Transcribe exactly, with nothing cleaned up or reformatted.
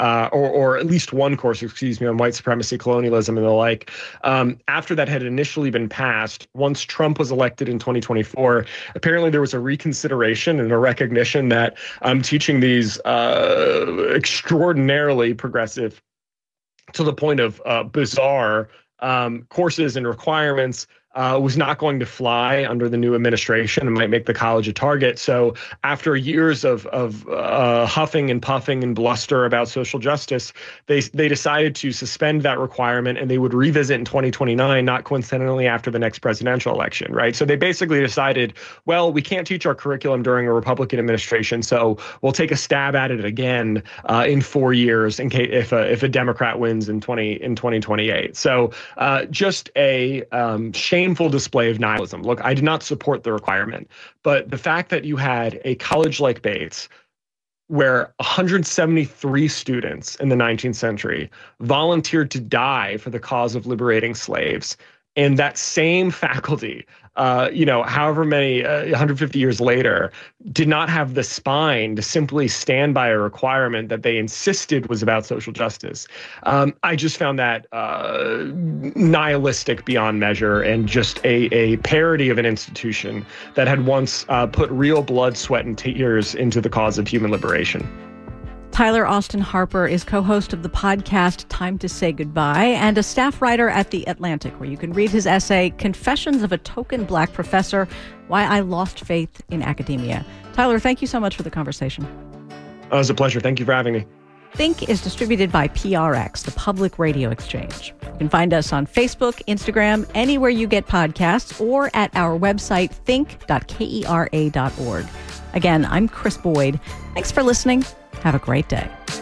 uh, or, or at least one course, excuse me, on white supremacy, colonialism, and the like. Um, after that had initially been passed, once Trump was elected in twenty twenty-four, apparently there was a reconsideration and a recognition that um, teaching these uh, extraordinarily progressive, to the point of uh, bizarre um, courses and requirements uh, was not going to fly under the new administration and might make the college a target. So after years of of uh, huffing and puffing and bluster about social justice, they they decided to suspend that requirement, and they would revisit in twenty twenty-nine, not coincidentally after the next presidential election, right? So they basically decided, well, we can't teach our curriculum during a Republican administration, so we'll take a stab at it again uh, in four years in case if a if a Democrat wins in twenty in twenty twenty-eight. So uh, just a um, shame. Shameful display of nihilism. Look, I did not support the requirement, but the fact that you had a college like Bates, where one hundred seventy-three students in the nineteenth century volunteered to die for the cause of liberating slaves, and that same faculty, uh, you know, however many, uh, one hundred fifty years later, did not have the spine to simply stand by a requirement that they insisted was about social justice. Um, I just found that uh, nihilistic beyond measure, and just a, a parody of an institution that had once uh, put real blood, sweat, and tears into the cause of human liberation. Tyler Austin Harper is co-host of the podcast Time to Say Goodbye and a staff writer at The Atlantic, where you can read his essay, Confessions of a Token Black Professor, Why I Lost Faith in Academia. Tyler, thank you so much for the conversation. Oh, it was a pleasure. Thank you for having me. Think is distributed by P R X, the Public Radio Exchange. You can find us on Facebook, Instagram, anywhere you get podcasts, or at our website, think dot kera dot org. Again, I'm Chris Boyd. Thanks for listening. Have a great day.